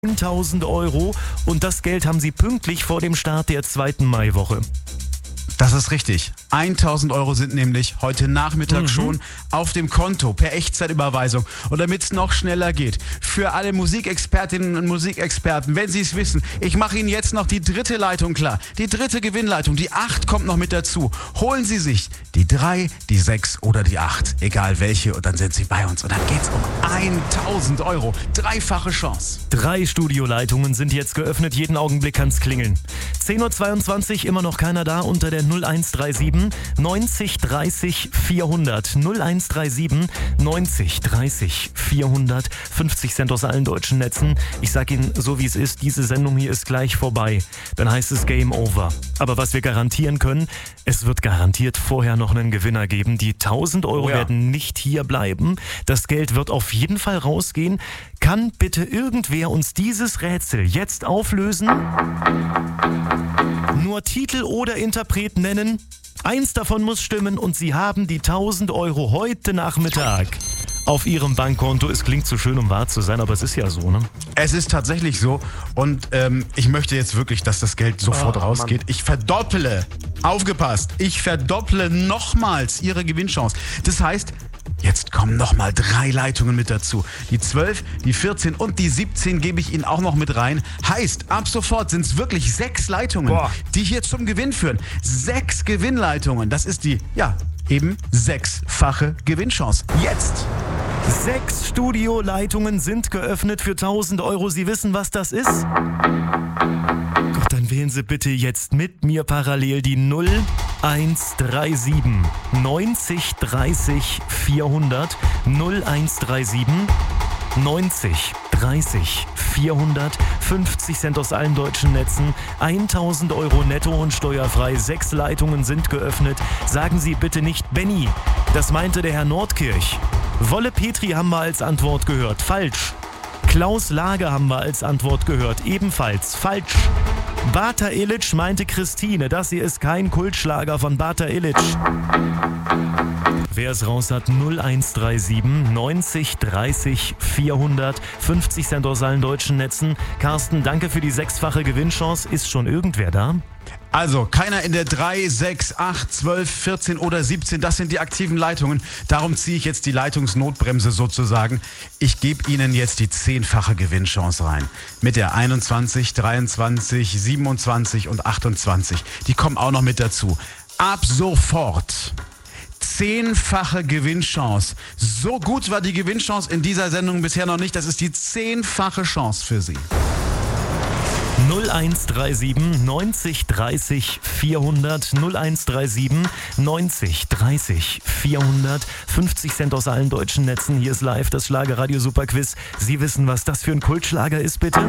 1.000 Euro und das Geld haben Sie pünktlich vor dem Start der 2. Maiwoche. Das ist richtig. 1.000 Euro sind nämlich heute Nachmittag schon auf dem Konto per Echtzeitüberweisung. Und damit es noch schneller geht, für alle Musikexpertinnen und Musikexperten, wenn Sie es wissen, ich mache Ihnen jetzt noch die 3. Leitung klar. Die 3. Gewinnleitung, die 8 kommt noch mit dazu. Holen Sie sich die 3, die 6 oder die 8, egal welche, und dann sind Sie bei uns. Und dann geht's um 1.000 Euro. Dreifache Chance. 3 Studioleitungen sind jetzt geöffnet, jeden Augenblick kann's klingeln. 10.22 Uhr, immer noch keiner da, unter der 0137 90 30 400. 0137 90 30 400. 50 Cent aus allen deutschen Netzen. Ich sag Ihnen, so wie es ist, diese Sendung hier ist gleich vorbei. Dann heißt es Game Over. Aber was wir garantieren können, es wird garantiert vorher noch einen Gewinner geben. Die 1.000 Euro werden nicht hier bleiben. Das Geld wird auf jeden Fall rausgehen. Kann bitte irgendwer uns dieses Rätsel jetzt auflösen? Nur Titel oder Interpret nennen. Eins davon muss stimmen und Sie haben die 1.000 Euro heute Nachmittag auf Ihrem Bankkonto. Es klingt zu schön, um wahr zu sein, aber es ist ja so, ne? Es ist tatsächlich so und ich möchte jetzt wirklich, dass das Geld sofort rausgeht. Ich verdopple, aufgepasst, ich verdopple nochmals Ihre Gewinnchance. Das heißt, jetzt kommen nochmal 3 Leitungen mit dazu. Die 12, die 14 und die 17 gebe ich Ihnen auch noch mit rein. Heißt, ab sofort sind es wirklich 6 Leitungen, die hier zum Gewinn führen. 6 Gewinnleitungen. Das ist die, eben 6-fache Gewinnchance. Jetzt! 6 Studioleitungen sind geöffnet für 1.000 Euro. Sie wissen, was das ist? Gut, dann wählen Sie bitte jetzt mit mir parallel die 0137 90 30 400. 0137 90 30 400. 50 Cent aus allen deutschen Netzen. 1.000 Euro netto und steuerfrei. 6 Leitungen sind geöffnet. Sagen Sie bitte nicht Benny. Das meinte der Herr Nordkirch. Wolle Petri haben wir als Antwort gehört. Falsch. Klaus Lager haben wir als Antwort gehört. Ebenfalls falsch. Bata Illich meinte Christine. Das hier ist kein Kultschlager von Bata Illich. Wer es raus hat, 0137 90 30 400. 50 Cent aus allen deutschen Netzen. Carsten, danke für die 6-fache Gewinnchance. Ist schon irgendwer da? Also, keiner in der 3, 6, 8, 12, 14 oder 17, das sind die aktiven Leitungen. Darum ziehe ich jetzt die Leitungsnotbremse sozusagen. Ich gebe Ihnen jetzt die 10-fache Gewinnchance rein. Mit der 21, 23, 27 und 28. Die kommen auch noch mit dazu. Ab sofort 10-fache Gewinnchance. So gut war die Gewinnchance in dieser Sendung bisher noch nicht. Das ist die 10-fache Chance für Sie. 0137 90 30 400. 0137 90 30 400. 50 Cent aus allen deutschen Netzen. Hier ist live das Schlagerradio Superquiz. Sie wissen, was das für ein Kultschlager ist, bitte?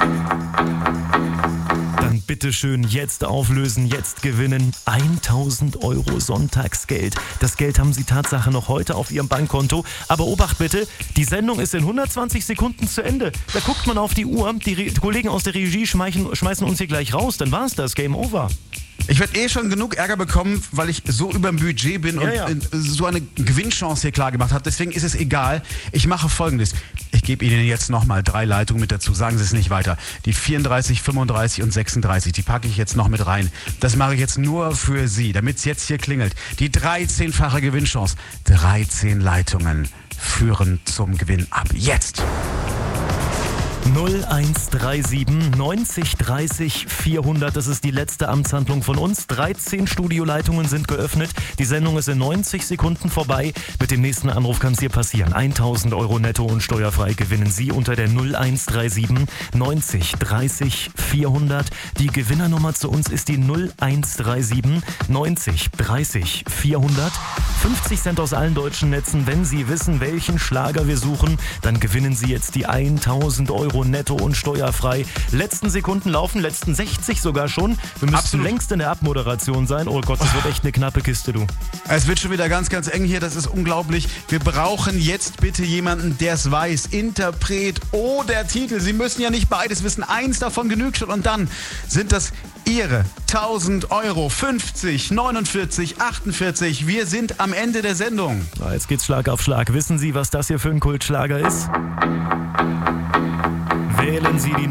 Dann bitte schön jetzt auflösen, jetzt gewinnen. 1.000 Euro Sonntagsgeld. Das Geld haben Sie Tatsache noch heute auf Ihrem Bankkonto. Aber Obacht bitte, die Sendung ist in 120 Sekunden zu Ende. Da guckt man auf die Uhr. Die Kollegen aus der Regie schmeißen uns hier gleich raus. Dann war's das. Game over. Ich werde schon genug Ärger bekommen, weil ich so über dem Budget bin und so eine Gewinnchance hier klar gemacht habe. Deswegen ist es egal. Ich mache Folgendes. Ich gebe Ihnen jetzt nochmal 3 Leitungen mit dazu. Sagen Sie es nicht weiter. Die 34, 35 und 36, die packe ich jetzt noch mit rein. Das mache ich jetzt nur für Sie, damit es jetzt hier klingelt. Die 13-fache Gewinnchance. 13 Leitungen führen zum Gewinn ab. Jetzt! 0137 90 30 400. Das ist die letzte Amtshandlung von uns. 13 Studioleitungen sind geöffnet. Die Sendung ist in 90 Sekunden vorbei. Mit dem nächsten Anruf kann es hier passieren. 1.000 Euro netto und steuerfrei gewinnen Sie unter der 0137 90 30 400. Die Gewinnernummer zu uns ist die 0137 90 30 400. 50 Cent aus allen deutschen Netzen. Wenn Sie wissen, welchen Schlager wir suchen, dann gewinnen Sie jetzt die 1.000 Euro netto und steuerfrei. Letzten Sekunden laufen, letzten 60 sogar schon. Wir müssten längst in der Abmoderation sein. Oh Gott, das wird echt eine knappe Kiste, du. Es wird schon wieder ganz, ganz eng hier. Das ist unglaublich. Wir brauchen jetzt bitte jemanden, der es weiß. Interpret oder Titel. Sie müssen ja nicht beides wissen. Eins davon genügt schon. Und dann sind das Ihre 1.000 Euro. 50, 49, 48. Wir sind am Ende der Sendung. Jetzt geht's Schlag auf Schlag. Wissen Sie, was das hier für ein Kultschlager ist? Wählen wählen Sie die